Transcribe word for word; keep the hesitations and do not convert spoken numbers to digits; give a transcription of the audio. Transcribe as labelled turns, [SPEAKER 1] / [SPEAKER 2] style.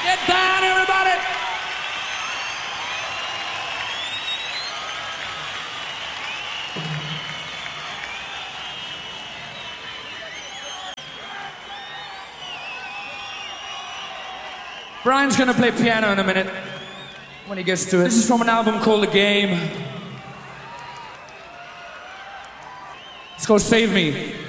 [SPEAKER 1] Get down, everybody! Brian's gonna play piano in a minute when he gets to it. This is from an album called The Game. It's called Save Me.